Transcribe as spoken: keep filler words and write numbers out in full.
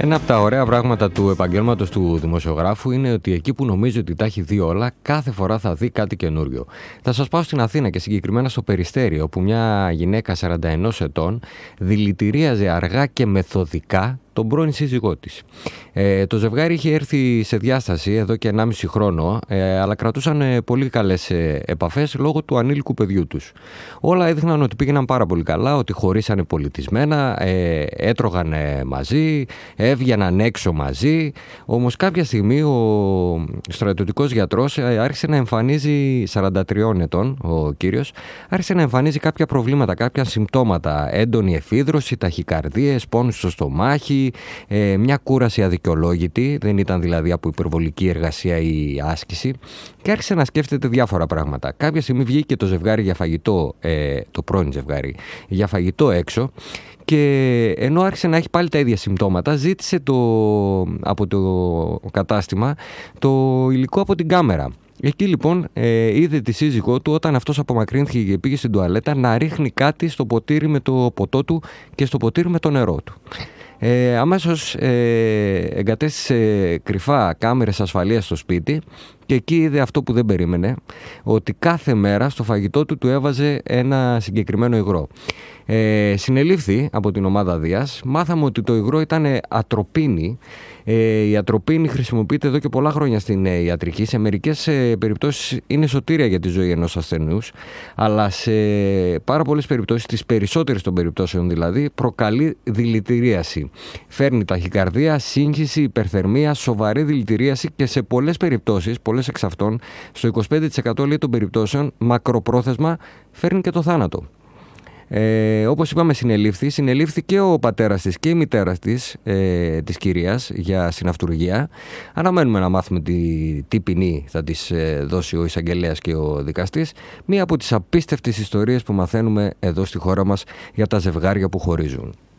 Ένα από τα ωραία πράγματα του επαγγέλματος του δημοσιογράφου είναι ότι εκεί που νομίζει ότι τα έχει δει όλα, κάθε φορά θα δει κάτι καινούριο. Θα σας πάω στην Αθήνα και συγκεκριμένα στο Περιστέρι, όπου μια γυναίκα σαράντα ενός ετών δηλητηρίαζε αργά και μεθοδικά τον πρώην σύζυγό της. Ε, το ζευγάρι είχε έρθει σε διάσταση εδώ και ενάμιση χρόνο, ε, αλλά κρατούσαν ε, πολύ καλές ε, επαφές λόγω του ανήλικου παιδιού τους. Όλα έδειχναν ότι πήγαιναν πάρα πολύ καλά, ότι χωρίσανε πολιτισμένα, ε, έτρωγαν ε, μαζί, έβγαιναν έξω μαζί. Όμως κάποια στιγμή ο στρατιωτικός γιατρός ε, άρχισε να εμφανίζει, σαράντα τριών ετών ο κύριος, άρχισε να εμφανίζει κάποια προβλήματα, κάποια συμπτώματα, έντονη εφίδρωση, ταχυκαρδίες, πόνους στο στομάχι, Ε, μια κούραση αδικαιολόγητη, δεν ήταν δηλαδή από υπερβολική εργασία ή άσκηση, και άρχισε να σκέφτεται διάφορα πράγματα. Κάποια στιγμή βγήκε το ζευγάρι για φαγητό, ε, το πρώην ζευγάρι, για φαγητό έξω, και ενώ άρχισε να έχει πάλι τα ίδια συμπτώματα, ζήτησε το, από το κατάστημα το υλικό από την κάμερα. Εκεί λοιπόν ε, είδε τη σύζυγό του, όταν αυτός απομακρύνθηκε και πήγε στην τουαλέτα, να ρίχνει κάτι στο ποτήρι με το ποτό του και στο ποτήρι με το νερό του. Ε, αμέσως ε, εγκατέστησε κρυφά κάμερες ασφαλείας στο σπίτι και εκεί είδε αυτό που δεν περίμενε, ότι κάθε μέρα στο φαγητό του του έβαζε ένα συγκεκριμένο υγρό. Ε, συνελήφθη από την ομάδα Δίας. Μάθαμε ότι το υγρό ήταν ατροπίνη. Ε, η ατροπίνη χρησιμοποιείται εδώ και πολλά χρόνια στην ε, ιατρική. Σε μερικές ε, περιπτώσεις είναι σωτήρια για τη ζωή ενός ασθενούς, αλλά σε πάρα πολλές περιπτώσεις, τις περισσότερες των περιπτώσεων δηλαδή, προκαλεί δηλητηρίαση. Φέρνει ταχυκαρδία, σύγχυση, υπερθερμία, σοβαρή δηλητηρίαση και σε πολλές περιπτώσεις, πολλές εξ αυτών, στο είκοσι πέντε τοις εκατό λέει των περιπτώσεων, μακροπρόθεσμα φέρνει και το θάνατο. Ε, όπως είπαμε, συνελήφθη, συνελήφθη και ο πατέρας της και η μητέρα της, ε, της κυρίας, για συναυτουργία. Αναμένουμε να μάθουμε τι, τι ποινή θα της ε, δώσει ο εισαγγελέας και ο δικαστής. Μία από τις απίστευτες ιστορίες που μαθαίνουμε εδώ στη χώρα μας για τα ζευγάρια που χωρίζουν.